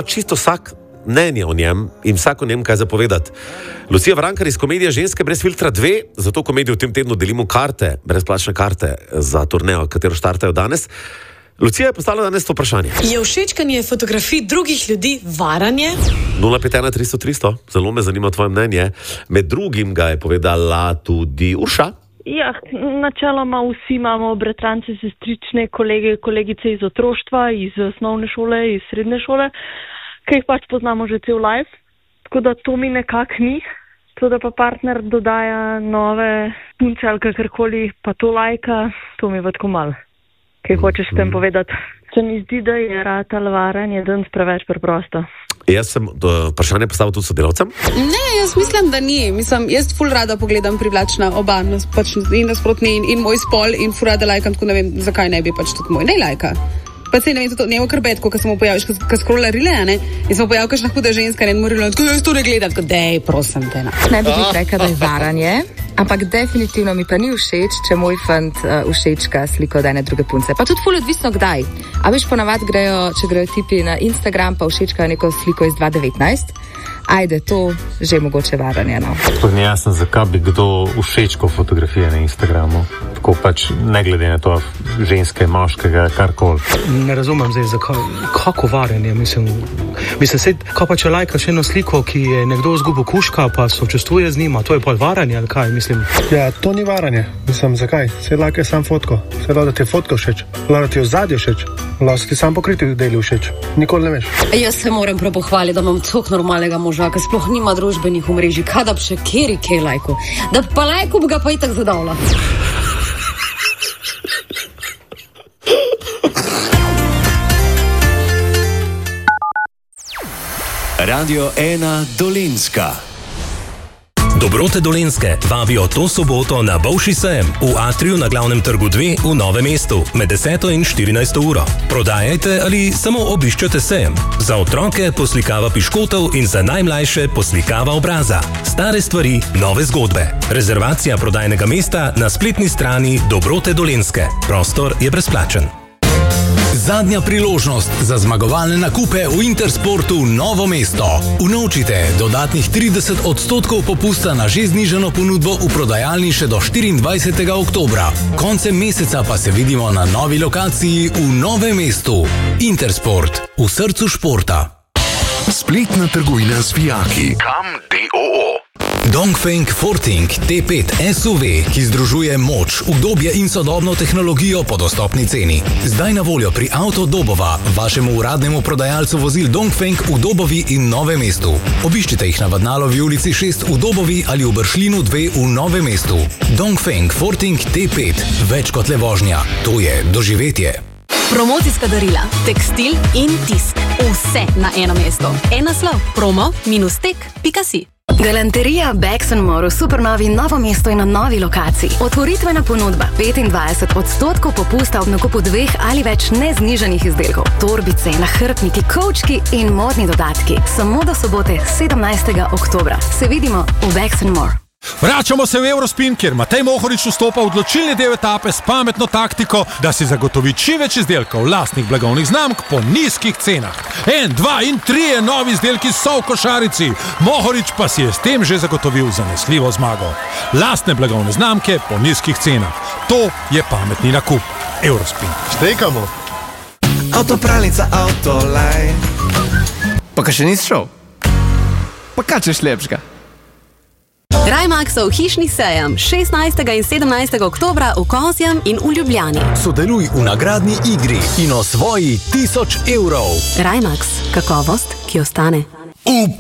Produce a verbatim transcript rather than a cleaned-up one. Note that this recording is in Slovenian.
ima čisto vsak mnenje o njem in vsak o njem kaj zapovedati. Lucija Vrankar iz komedije Ženske brez filtra dve, za to komedijo v tem tednu delimo karte, brezplačne karte za turnejo, katero štartajo danes. Lucija je postavila danes to vprašanje. Je všečkanje fotografij drugih ljudi varanje? nula pet ena tristo tristo, zelo me zanima tvoje mnenje. Med drugim ga je povedala tudi Urša. Ja, načeloma vsi imamo bratrance, sestrične, kolege, kolegice iz otroštva, iz osnovne šole, iz srednje šole, ki jih pač poznamo že cel life, tako da to mi nekako ni. To, da pa partner dodaja nove punce ali kakorkoli, pa to lajka, to mi je tako malo. Kaj hočeš s tem povedati? Se mi zdi, da je ratal varanje danes preveč preprosto. Jaz sem vprašanje postavil tudi sodelavcem. Ne, jaz mislim, da ni. Mislim, jaz ful rada pogledam privlačna oba, pač in nasprotni, in, in moj spol, in ful rada lajkam, tako ne vem, zakaj ne bi pač tudi moj ne lajka. Pa se ne vem, to njemu krbetko, ko sem mu pojaviš, ko scrolla rile, ne? In sem mu pojavil kakšna huda ženska, ne morila, tako jaz to ne gledam, tako dej, prosim te, na. Ne bi jih rekla, da je varanje, ampak definitivno mi pa ni všeč, če moj fant uh, všečka sliko od ene druge punce. Pa tudi ful odvisno kdaj. A veš, ponavad grejo, če grejo tipi na Instagram, pa všečkajo neko sliko iz dva devetnajst. Ajde, to že mogoče varanje, no. Sploh ni jasno, zakaj bi kdo všečkal fotografije na Instagramu. Tako pač, ne glede na to, ženske, moškega, karkoli. Ne razumem zdaj, zakaj, kako varanje, mislim, mislim, sej, kaj pa če lajkaš eno sliko, ki je nekdo zgubil kuška, pa sočustvuje z njima, to je pa varanje, ali kaj, mislim. Ja, to ni varanje, mislim, zakaj? Sej lajkaj sam fotko, sej da ti je fotka všeč, da ti je ozadje všeč, da ti sam pokriti deli všeč, nikoli ne veš. Jaz se moram prav pohvaliti, da imam toliko normalnega moža, ki sploh nima družbenih omrežij, kaj da bi še kjeri kaj lajko, da pa lajko bi ga pa itak zadavila. Radio ena Dolenjska. Dobrote Dolenjske vabijo to soboto na Bolšji sejem v Atriju na Glavnem trgu dve v Novem mestu med deseto in štirinajsto uro. Prodajajte ali samo obiščete sejem. Za otroke poslikava piškotov in za najmlajše poslikava obraza. Stare stvari, nove zgodbe. Rezervacija prodajnega mesta na spletni strani Dobrote Dolenjske. Prostor je brezplačen. Zadnja priložnost za zmagovalne nakupe v Intersportu Novo mesto. Unovčite dodatnih trideset odstotkov popusta na že znižano ponudbo v prodajalni še do štiriindvajsetega oktobra. Koncem meseca pa se vidimo na novi lokaciji v Novem mestu. Intersport, v srcu športa. Spletna trgovina z vijaki. Kam D O O. Dongfeng Forting T pet S U V, ki združuje moč, udobje in sodobno tehnologijo po dostopni ceni. Zdaj na voljo pri Auto Dobova, vašemu uradnemu prodajalcu vozil Dongfeng v Dobovi in Novem mestu. Obiščite jih na Vadnalovi ulici šest v Dobovi ali v Bršljinu dve v Novem mestu. Dongfeng Forting T pet, več kot le vožnja, to je doživetje. Promocijska darila, tekstil in tisk. Vse na eno mesto. En naslov. promo minus tek pika si. Galanterija Bags and More v supernovi Novo mesto in na novi lokaciji. Otvoritvena ponudba petindvajset odstotkov popusta ob nakupu dveh ali več neznižanih izdelkov. Torbice, nahrbtniki, kovčki in modni dodatki. Samo do sobote sedemnajstega oktobra. Se vidimo v Bags and More. Vračamo se v Eurospin, kjer Matej Mohorič vstopa v odločilni del etape s pametno taktiko, da si zagotovi čim več izdelkov lastnih blagovnih znamk po nizkih cenah. En, dva in trije novi izdelki so v košarici. Mohorič pa si je s tem že zagotovil zanesljivo zmago. Lastne blagovne znamke po nizkih cenah. To je pametni nakup. Eurospin. Štekamo. Avtopralnica Autolaj. Pa kaj še nisi šel? Pa kaj češ lepšega? Rajmaksov hišni sejem šestnajstega in sedemnajstega oktobra v Kozjem in v Ljubljani. Sodeluj v nagradni igri in osvoji tisoč evrov. Rajmaks, kakovost, ki ostane. V